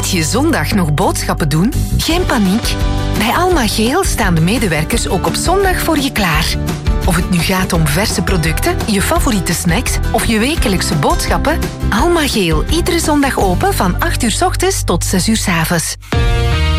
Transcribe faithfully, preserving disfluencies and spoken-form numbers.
Moet je zondag nog boodschappen doen? Geen paniek. Bij Alma Geel staan de medewerkers ook op zondag voor je klaar. Of het nu gaat om verse producten, je favoriete snacks of je wekelijkse boodschappen, Alma Geel iedere zondag open van acht uur 's ochtends tot zes uur 's avonds.